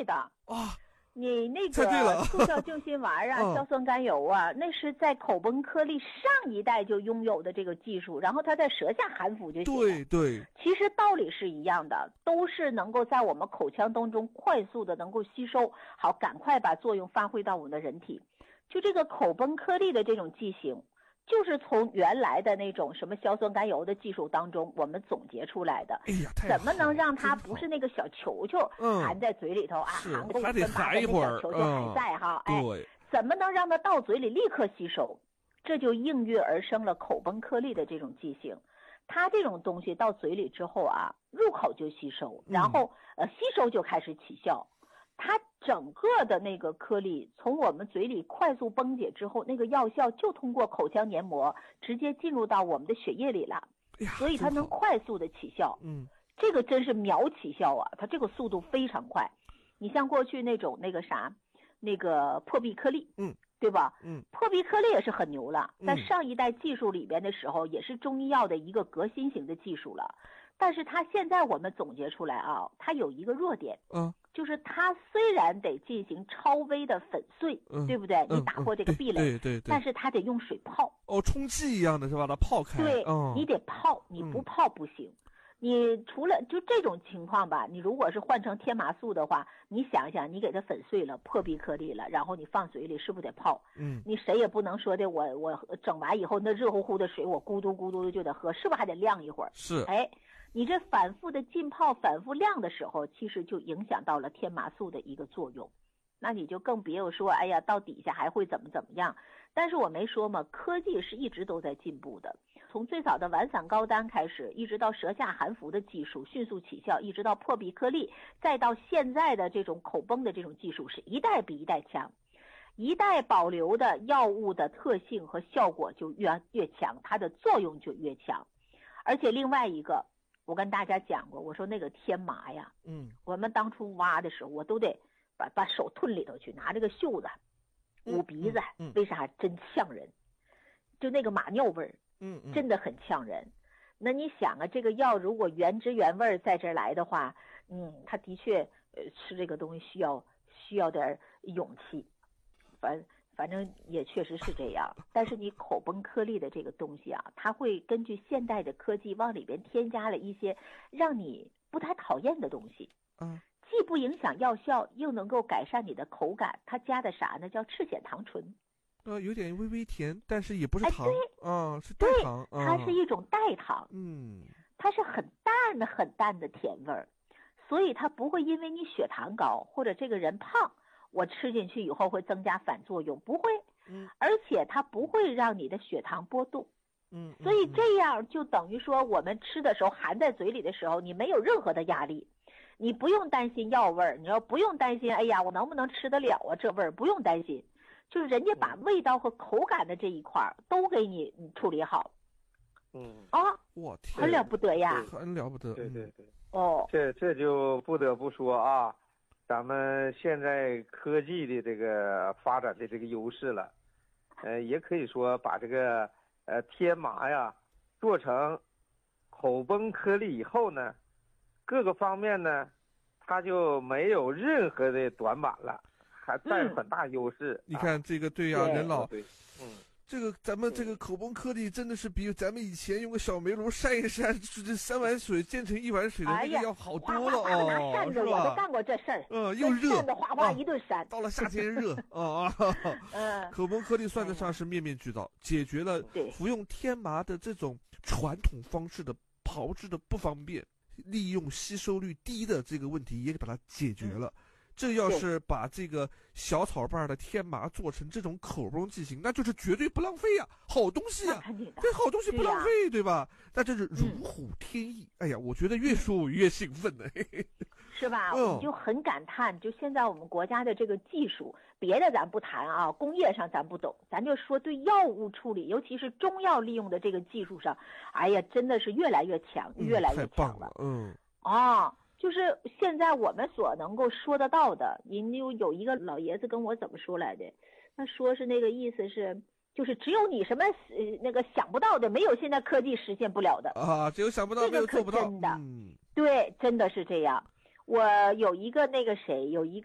的啊。 你那猜对了个速效救心丸啊，硝酸甘油啊，那是在口崩颗粒上一代就拥有的这个技术，然后它在舌下含服就行了。 对对， 其实道理是一样的，都是能够在我们口腔当中快速的能够吸收，好，赶快把作用发挥到我们的人体。就这个口崩颗粒的这种剂型，就是从原来的那种什么硝酸甘油的技术当中我们总结出来的。 哎呀， 怎么能让它不是那个小球球含在嘴里头啊？含个还得含一会儿， 小球球还在哈， 对， 怎么能让它到嘴里立刻吸收？这就应运而生了口崩颗粒的这种剂型。它这种东西到嘴里之后啊，入口就吸收，然后吸收就开始起效。它整个的那个颗粒从我们嘴里快速崩解之后，那个药效就通过口腔黏膜直接进入到我们的血液里了，所以它能快速的起效。这个真是秒起效啊，它这个速度非常快。你像过去那种那个破壁颗粒，对吧？破壁颗粒也是很牛了，在上一代技术里边的时候，也是中医药的一个革新型的技术了。但是它现在我们总结出来啊，它有一个弱点，就是它虽然得进行超微的粉碎，对不对？你打破这个壁垒， 对， 但是它得用水泡。 充气一样的是吧？它泡开。 对，你得泡，你不泡不行。你除了就这种情况吧，你如果是换成天麻素的话，你想想，你给它粉碎了，破壁颗粒了，然后你放嘴里，是不是得泡？你谁也不能说的，我整完以后那热乎乎的水，我咕嘟咕嘟的就得喝，是不是还得晾一会儿？ 是。 你这反复的浸泡、反复晾的时候，其实就影响到了天麻素的一个作用。那你就更别有说，哎呀，到底下还会怎么样？但是我没说嘛，科技是一直都在进步的。从最早的丸散膏丹开始，一直到舌下含服的技术迅速起效，一直到破壁颗粒，再到现在的这种口崩的这种技术，是一代比一代强。一代保留的药物的特性和效果就越强，它的作用就越强。而且另外一个，我跟大家讲过，我说那个天麻呀，我们当初挖的时候，我都得把手吞里头去，拿这个袖子捂鼻子，为啥？真呛人，就那个马尿味儿，真的很呛人。那你想啊，这个药如果原汁原味在这儿来的话，它的确吃这个东西需要点勇气，反正也确实是这样。但是你口崩颗粒的这个东西啊，它会根据现代的科技往里边添加了一些让你不太讨厌的东西，既不影响药效，又能够改善你的口感。它加的啥呢？叫赤藓糖醇。 有点微微甜，但是也不是糖，是代糖。 它是一种代糖，它是很淡的甜味儿，所以它不会因为你血糖高或者这个人胖，我吃进去以后会增加反作用，不会。而且它不会让你的血糖波动。所以这样就等于说，我们吃的时候含在嘴里的时候，你没有任何的压力。你不用担心药味儿，你要不用担心，哎呀，我能不能吃得了啊？这味儿不用担心，就是人家把味道和口感的这一块都给你处理好。 我天， 很了不得呀， 很了不得。 对。 这就不得不说啊，咱们现在科技的这个发展的这个优势了，也可以说把这个天麻呀做成口崩颗粒以后呢，各个方面呢，它就没有任何的短板了，还占有很大优势。 你看这个，对呀，任老， 对， 这个咱们这个口崩颗粒真的是比咱们以前用个小煤炉扇一扇，这3碗水煎成1碗水的那个要好多了是吧？我都干过这事儿。 又热， 扇的哗哗一顿扇。 到了夏天热口崩颗粒算得上是面面俱到，解决了服用天麻的这种传统方式的炮制的不方便，利用吸收率低的这个问题也给把它解决了。这要是把这个小草瓣的天麻做成这种口崩剂型，那就是绝对不浪费呀，好东西啊，这好东西不浪费，对吧？那这是如虎添翼。哎呀，我觉得越说我越兴奋呢， 是吧？我就很感叹，就现在我们国家的这个技术，别的咱不谈啊，工业上咱不懂，咱就说对药物处理，尤其是中药利用的这个技术上，哎呀，真的是越来越强，越来越强了。就是现在我们所能够说得到的，有一个老爷子跟我怎么说来的？他说是那个意思是，就是只有你什么那个想不到的，没有现在科技实现不了的啊，只有想不到，没有做不到。 真的，对，真的是这样。我有一个那个谁，有一个。